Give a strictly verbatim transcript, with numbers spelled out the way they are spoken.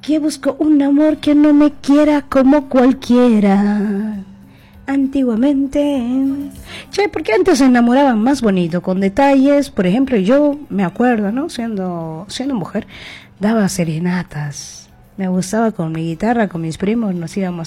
que busco un amor que no me quiera como cualquiera. Antiguamente, che, porque antes se enamoraban más bonito, con detalles. Por ejemplo, yo me acuerdo, ¿no? Siendo, siendo mujer, daba serenatas. Me gustaba con mi guitarra, con mis primos, nos íbamos